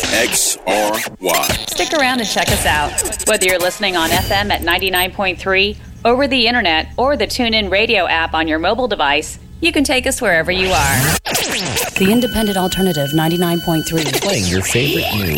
KXRY. Stick around and check us out. Whether you're listening on FM at 99.3, over the internet, or the TuneIn Radio app on your mobile device, you can take us wherever you are. The Independent Alternative 99.3. Playing your favorite new